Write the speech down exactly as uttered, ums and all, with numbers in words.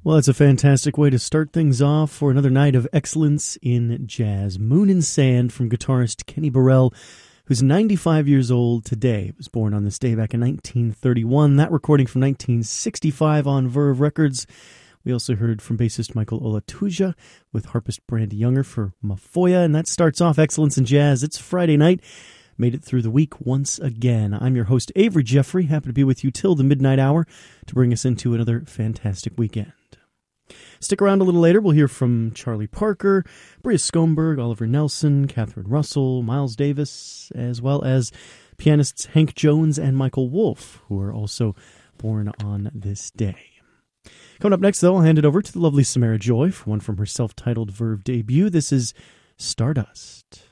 Well, that's a fantastic way to start things off for another night of excellence in jazz. Moon and Sand from guitarist Kenny Burrell, who's ninety-five years old today. Was born on this day back in nineteen thirty-one. That recording from nineteen sixty-five on Verve Records. We also heard from bassist Michael Olatuja with harpist Brandy Younger for Mafoya. And that starts off Excellence in Jazz. It's Friday night. Made it through the week once again. I'm your host, Avery Jeffrey. Happy to be with you till the midnight hour to bring us into another fantastic weekend. Stick around a little later. We'll hear from Charlie Parker, Bria Skomberg, Oliver Nelson, Catherine Russell, Miles Davis, as well as pianists Hank Jones and Michael Wolff, who are also born on this day. Coming up next, though, I'll hand it over to the lovely Samara Joy for one from her self-titled Verve debut. This is Stardust.